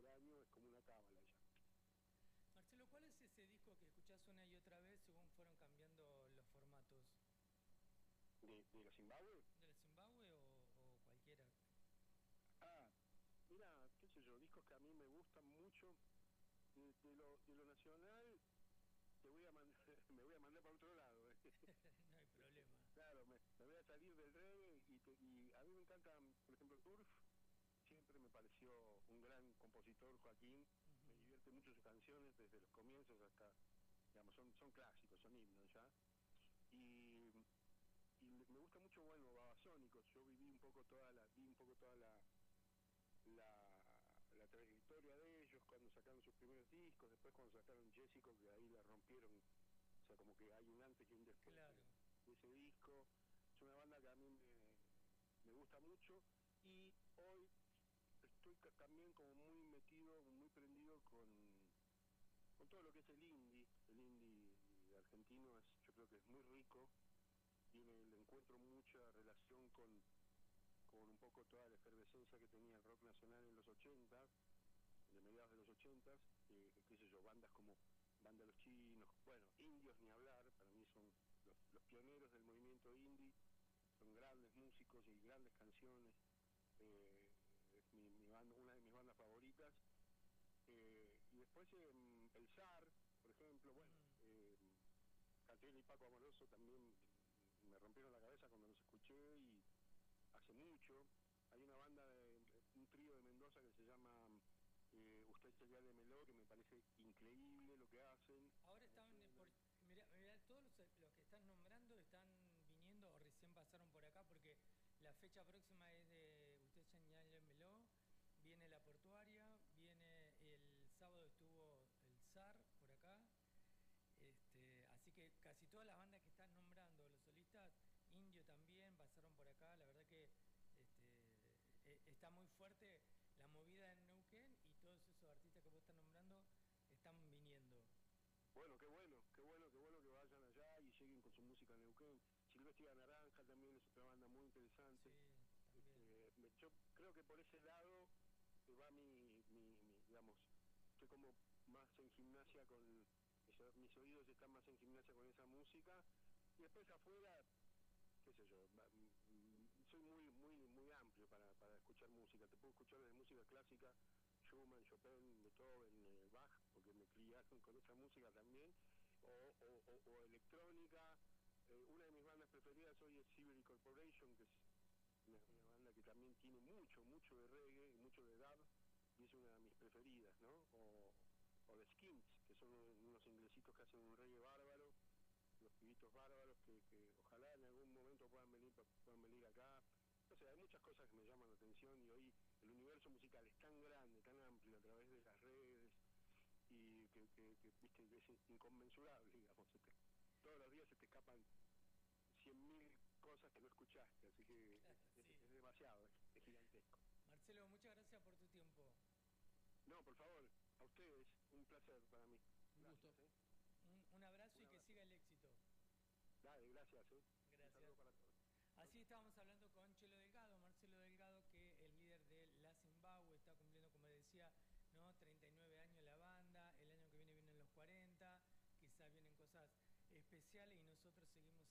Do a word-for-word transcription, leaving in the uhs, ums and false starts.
por año, es como una cábala ya. Marcelo, ¿cuál es ese disco que escuchás una y otra vez según fueron cambiando los formatos? ¿De, de la Zimbabue? ¿De la Zimbabue o, o cualquiera? Ah, mira, qué sé yo, discos que a mí me gustan mucho. De, de lo, de lo nacional, te voy a mandar, me voy a mandar para otro lado. ¿eh? No hay problema. Claro, me, me voy a salir del reggae y, te, y a mí me encanta, por ejemplo, Turf. Siempre me pareció un gran compositor, Joaquín. Uh-huh. Me divierte mucho sus canciones desde los comienzos hasta, digamos, son, son clásicos, son himnos ya. Y, y me gusta mucho, bueno, Babasónicos. Yo viví un poco toda la, vi un poco toda la, la, la trayectoria de ellos cuando sacaron sus primeros discos, después cuando sacaron Jessico, que ahí la rompieron. O sea, como que hay un antes y un después Claro. de, de ese disco. Es una banda que a mí me, me gusta mucho. Y hoy estoy también como muy metido, muy prendido con, con todo lo que es el indie. El indie argentino es, yo creo que es muy rico. Tiene, le encuentro mucha relación con, con un poco toda la efervescencia que tenía el rock nacional en los ochentas, de mediados de los ochentas, eh, qué sé yo, bandas como Banda Los Chinos, bueno, Indios ni hablar, para mí son los, los pioneros del movimiento indie, son grandes músicos y grandes canciones. Eh, es mi, mi banda, una de mis bandas favoritas. Eh, y después eh, el zar, por ejemplo, bueno, eh, Catriel y Paco Amoroso también me rompieron la cabeza cuando los escuché, y hace mucho. Hay una banda, de, un trío de Mendoza que se llama eh, Usted Sería de Meló, que me parece increíble lo que hacen. Ahora están, por, mirá, mirá, todos los, los que están nombrando están viniendo o recién pasaron por acá, porque la fecha próxima es de Usted Señálemelo, viene La Portuaria, viene el sábado estuvo el zar por acá, este, así que casi todas las bandas que están nombrando, los solistas, Indio también pasaron por acá, la verdad que este, está muy fuerte la movida en Neuquén y todos esos artistas que vos estás nombrando están viniendo. Bueno, qué bueno, qué bueno, qué bueno que vayan allá y lleguen con su música en Neuquén. Silvestre Naranja también es otra banda muy interesante. Sí, también. Este, yo creo que por ese lado va mi, mi, mi, digamos, estoy como más en gimnasia con, mis oídos están más en gimnasia con esa música. Y después afuera, qué sé yo, soy muy, muy, muy amplio para, para escuchar música. Te puedo escuchar desde música clásica, Schumann, Chopin, Beethoven, eh, Bach, porque me criaron con esa música también, o, o, o, o electrónica. Eh, una de mis bandas preferidas hoy es Siberian Corporation, que es una, una banda que también tiene mucho, mucho de reggae y mucho de dub, y es una de mis preferidas, ¿no? O, o The Skins, que son unos inglesitos que hacen un reggae bárbaro, los pibitos bárbaros que, que ojalá en algún momento puedan venir puedan venir acá. O sea, hay muchas cosas que me llaman la atención, y hoy el universo musical es tan grande, tan amplio a través de las redes, y que, que, que, viste, que es inconmensurable, digamos. Se te, todos los días se te escapan cien mil cosas que no escuchaste, así que Claro, es, sí. es, es demasiado, es, es gigantesco. Marcelo, muchas gracias por tu tiempo. No, por favor, a ustedes, un placer para mí. Un Gracias, gusto. ¿eh? Un, un abrazo Un y que abrazo. siga el éxito. Dale, gracias, ¿eh? Gracias. Un saludo para todos. Así estábamos hablando con Chelo Delgado, Marcelo Delgado, que es líder de la Zimbabue, está cumpliendo, como decía, ¿no? treinta y nueve años la banda, el año que viene vienen los cuarenta, quizás vienen cosas especiales y nosotros seguimos